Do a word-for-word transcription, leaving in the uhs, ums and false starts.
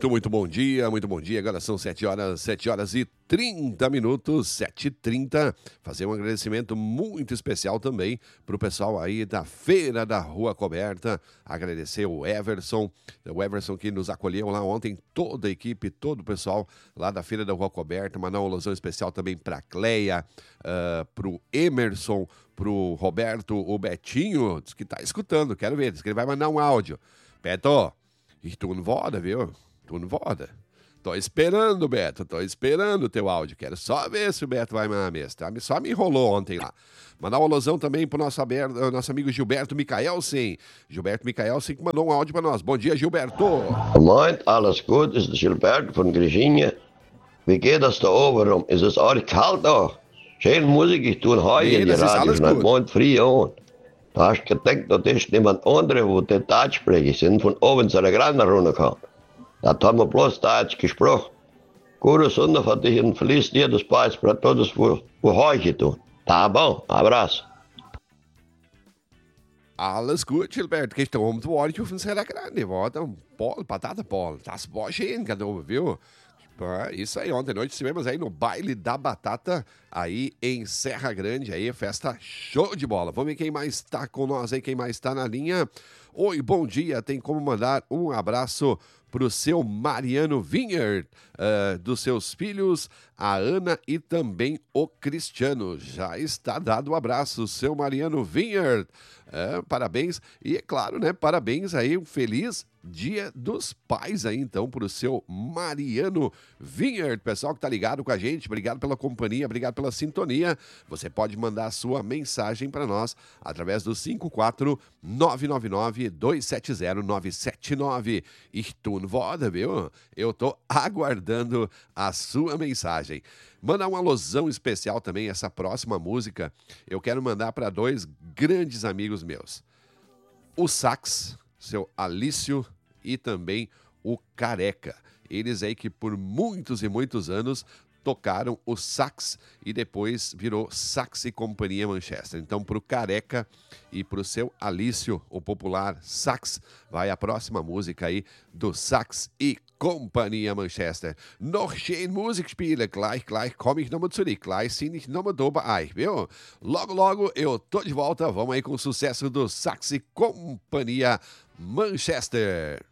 Muito, muito bom dia, muito bom dia. Agora são sete horas, sete horas e trinta minutos, sete e trinta. Fazer um agradecimento muito especial também para o pessoal aí da Feira da Rua Coberta. Agradecer o Everson, o Everson que nos acolheu lá ontem, toda a equipe, todo o pessoal lá da Feira da Rua Coberta. Mandar uma alusão especial também para a Cleia, uh, para o Emerson, para o Roberto, o Betinho, diz que está escutando, quero ver, diz que ele vai mandar um áudio. Beto, e tu não voda, viu? Tu não voda. Tô esperando, Beto, tô esperando o teu áudio. Quero só ver se o Beto vai mandar mesmo. Tá? Só me enrolou ontem lá. Mandar uma alusão também pro nosso, aberto, nosso amigo Gilberto Micaelsen. Gilberto Micaelsen que mandou um áudio para nós. Bom dia, Gilberto. Moin, alles gut, ist Gilberto von Griechinha. Wie geht das da oben rum? Ist es arg kalt da? Schön Musik, ich tue heute Nee, in die das ist Radio, alles von gut. Morgen früh an. Da hast du gedacht, da ist niemand andere, wo die Deutsch sprechen, sind von oben zu der Grande runtergekommen. Da haben wir bloß Deutsch gesprochen. Gute Sonne für dich und verlies dir das Preis para todos, wo, wo heute tun. Tá bom, abraço. Alles gut, Gilberto. Gestern Abend war ich auf dem Serra Grande. War da um Ball, Batata Ball. Das war schön, cada um, viu? É, isso aí, ontem à noite estivemos aí no Baile da Batata, aí em Serra Grande, aí festa show de bola. Vamos ver quem mais está com nós aí, quem mais está na linha. Oi, bom dia, tem como mandar um abraço pro seu Mariano Vineyard, uh, dos seus filhos, a Ana e também o Cristiano. Já está dado o abraço, seu Mariano Vineyard. Uh, parabéns, e é claro, né, parabéns aí, um feliz Dia dos Pais aí, então, pro seu Mariano Vineyard. Pessoal que tá ligado com a gente, obrigado pela companhia, obrigado pela sintonia. Você pode mandar a sua mensagem para nós através do cinco quatro nove nove nove, dois sete zero, nove sete nove. Ich tun voda, viu? Eu tô aguardando a sua mensagem. Mandar uma alusão especial também, essa próxima música, eu quero mandar para dois grandes amigos meus. O Sax, seu Alício, e também o Careca. Eles aí que por muitos e muitos anos tocaram o sax e depois virou Sax e Companhia Manchester. Então, pro Careca e pro seu Alício, o popular Sax, vai a próxima música aí do Sax e Companhia Manchester. Noch schön Musik spielen, gleich, gleich komme ich nochmal zurück, gleich sind ich nochmal da bei euch, viu? Logo, logo eu tô de volta, vamos aí com o sucesso do Sax e Companhia Manchester.